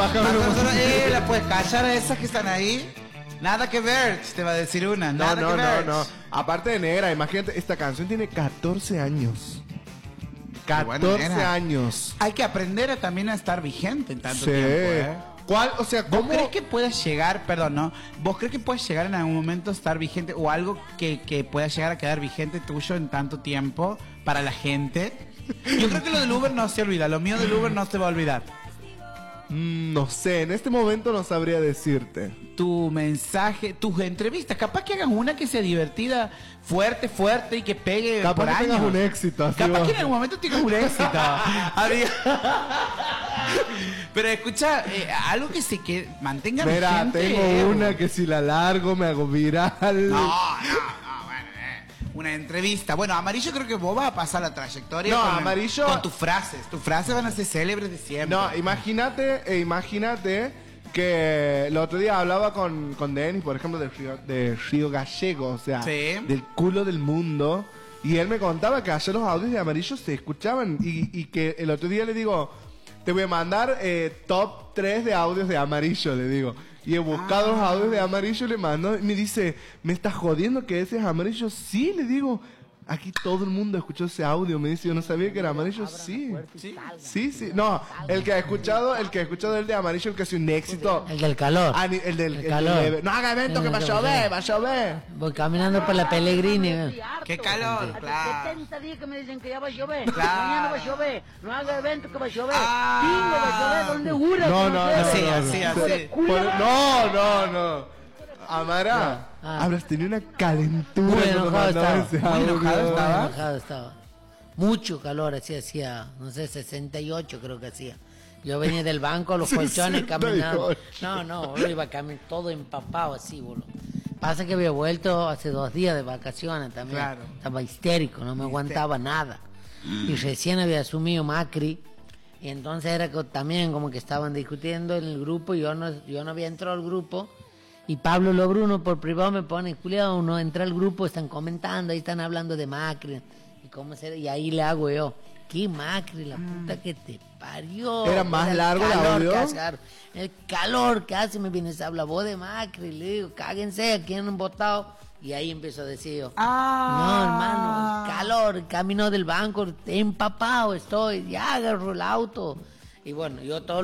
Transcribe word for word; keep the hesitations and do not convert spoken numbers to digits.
bájame Más un personas, poquito. eh, la puedes callar a esas que están ahí. Nada que ver, te va a decir una. No, Nada no, que no, ver. no. Aparte de negra, imagínate, esta canción tiene catorce años. catorce bueno, nena. años. Hay que aprender a, también a estar vigente en tanto Sí. tiempo, ¿eh? ¿Cuál? O sea, ¿Vos ¿cómo? crees que puedas llegar, perdón, no? ¿Vos crees que puedes llegar en algún momento a estar vigente o algo que, que pueda llegar a quedar vigente tuyo en tanto tiempo para la gente? Yo creo que lo del Uber no se olvida, lo mío del Uber no se va a olvidar. Mm, no sé, en este momento no sabría decirte. Tu mensaje, tus entrevistas, capaz que hagas una que sea divertida, fuerte, fuerte y que pegue Capaz por que años. tengas un éxito, así Capaz vos. que en algún momento tengas un éxito. Habría- Pero escucha, eh, algo que se que mantenga Mira, vigente. tengo eh, una que si la largo me hago viral. No, no, no, bueno, eh, una entrevista. Bueno, Amarillo creo que vos vas a pasar la trayectoria No, con, Amarillo- con tus frases. Tus frases van a ser célebres de siempre. No, imagínate, eh, imagínate que el otro día hablaba con, con Denis, por ejemplo, del Río, de Río Gallego, o sea, Sí. del culo del mundo. Y él me contaba que ayer los audios de Amarillo se escuchaban y, y que el otro día le digo, te voy a mandar eh, top tres de audios de Amarillo, le digo. Y he buscado Ah. los audios de Amarillo, le mando y me dice, ¿me estás jodiendo que ese es Amarillo? Sí, le digo. Aquí todo el mundo escuchó ese audio, me dice, yo no sabía que era Amarillo, sí. Sí. Sí, sí. No, el que ha escuchado, el que ha escuchado el de Amarillo, el que hace un éxito. El del calor. Ah, ni- el del El el calor. del- no haga evento que va a El- llover, va a llover. Voy caminando por la Pellegrini. ¿eh? Qué calor, Hace claro. setenta días que me dicen que ya va a llover. Claro. Mañana va a llover. No haga evento que va a llover. Ah. Pingo va a llover donde jura. No, que no, llueve. no, Así, no, así, no. así. Por- no, no, no. Amara, Ah. habrás tenido una calentura Muy cuando enojado mandaba estaba. ese Muy audio. enojado Muy estaba. enojado estaba. Mucho calor, así hacía, no sé, sesenta y ocho creo que hacía. Yo venía del banco, los colchones sesenta y caminando. ocho. No, no, boludo, iba caminando todo empapado así, boludo. Pasa que había vuelto hace dos días de vacaciones también. Claro. Estaba histérico, no me aguantaba nada. Y recién había asumido Macri. Y entonces era que también como que estaban discutiendo en el grupo y yo no, yo no había entrado al grupo. Y Pablo Lobruno por privado me pone, culiado, uno entra al grupo, están comentando, ahí están hablando de Macri. Y cómo será, y ahí le hago yo, ¿qué Macri? La puta que te parió. ¿Era más el largo el calor audio? que hace, claro. El calor que hace, me vienes a hablar vos de Macri, le digo, cáguense, ¿a quién han votado? Y ahí empiezo a decir yo, Ah. no, hermano, el calor, el camino del banco, empapado estoy, ya agarro el auto. Y bueno, yo todo